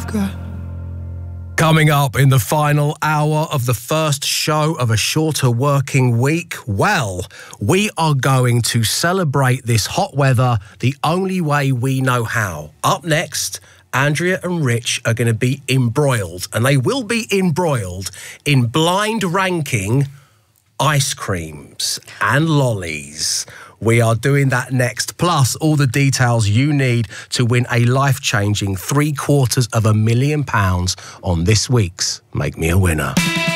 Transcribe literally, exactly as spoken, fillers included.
you've got. Coming up in the final hour of the first show of a shorter working week, well, we are going to celebrate this hot weather the only way we know how. Up next, Andrea and Rich are going to be embroiled, and they will be embroiled in blind ranking ice creams and lollies. We are doing that next, plus all the details you need to win a life-changing three quarters of a million pounds on this week's Make Me a Winner.